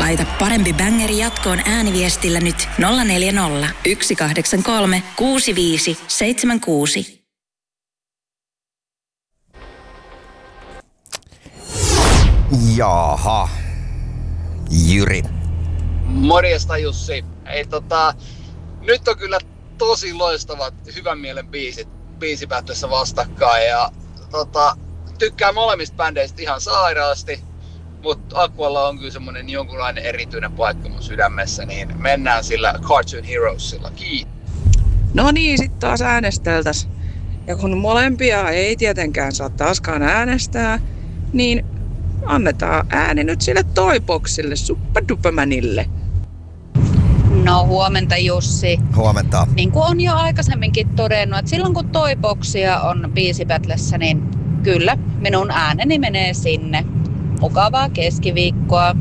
Laita parempi bängeri jatkoon ääniviestillä nyt 040 183 65 76. Jaha. Jyri. Morjesta Jussi. Ei nyt on kyllä tosi loistavat hyvän mielen biisipät tässä vastakkain ja tykkään molemmista bändeistä ihan sairaasti, mutta Aqualla on kyllä semmonen jonkunlainen erityinen paikka mun sydämessä, niin mennään sillä Cartoon Heroesilla. Kiitos. No niin, sit taas äänesteltäs. Ja kun molempia ei tietenkään saa taaskaan äänestää, niin annetaan ääni nyt sille Toiboxille, Suppadupamänille. No huomenta Jussi. Huomenta. Niin kuin on jo aikaisemminkin todennut, että silloin kun Toiboxia on biisipätlässä, niin kyllä minun ääneni menee sinne. Mukavaa keskiviikkoa.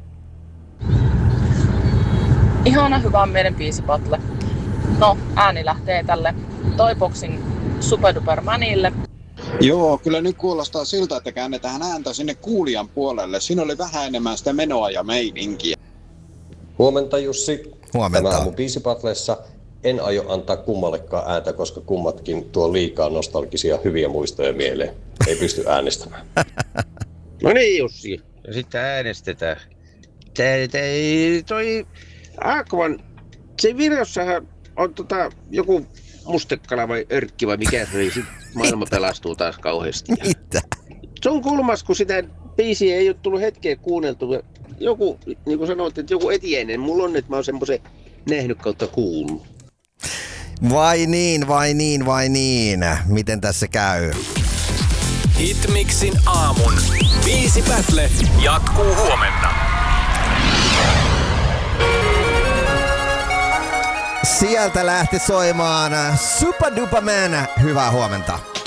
Ihana hyvän mielen biisipatle. No, ääni lähtee tälle Toiboxin Superdupermanille. Joo, kyllä nyt kuulostaa siltä, että käännetään ääntä sinne kuulijan puolelle. Siinä oli vähän enemmän sitä menoa ja meininkiä. Huomenta Jussi. Huomenta. Tämä aamun biisipatlessa en aio antaa kummallekaan ääntä, koska kummatkin tuo liikaa nostalgisia hyviä muistoja mieleen. Ei pysty äänestämään. No niin Jussi, ja sitten äänestetään. Toi Aquan, se Virossahan on joku mustekala vai örkki vai mikä se oli, sit maailma pelastuu taas kauheasti. Mitä? Se on kulmas, kun sitä biisiä ei ole tullut hetkeä kuunneltu. Joku, niin kuin sanoit, että joku etiäinen. Mulla on, että mä oon semmoisen nähnyt kautta kuullut. Vai niin. Miten tässä käy? Hitmixin aamun biisipätle jatkuu huomenna. Sieltä lähti soimaan Suppadupamän. Hyvää huomenta.